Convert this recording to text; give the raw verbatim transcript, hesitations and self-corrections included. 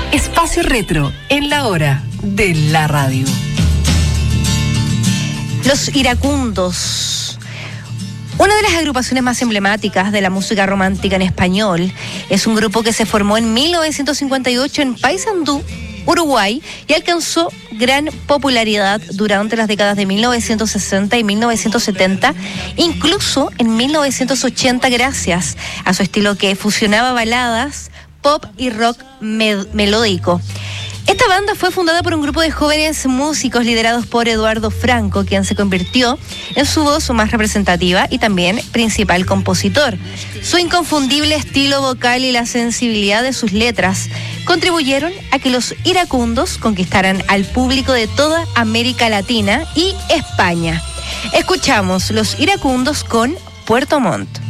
Espacio Retro en la hora de la radio. Los Iracundos, una de las agrupaciones más emblemáticas de la música romántica en español, es un grupo que se formó en mil novecientos cincuenta y ocho en Paysandú, Uruguay, y alcanzó gran popularidad durante las décadas de mil novecientos sesenta y mil novecientos setenta, incluso en mil novecientos ochenta, gracias a su estilo que fusionaba baladas, pop y rock me- melódico. Esta banda fue fundada por un grupo de jóvenes músicos liderados por Eduardo Franco, quien se convirtió en su voz más representativa y también principal compositor. Su inconfundible estilo vocal y la sensibilidad de sus letras contribuyeron a que los Iracundos conquistaran al público de toda América Latina y España. Escuchamos Los Iracundos con Puerto Montt.